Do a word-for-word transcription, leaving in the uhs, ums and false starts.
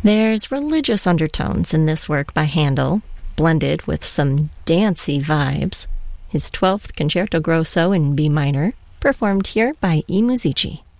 There's religious undertones in this work by Handel, blended with some dancey vibes. His twelfth Concerto Grosso in B minor, performed here by I Musici.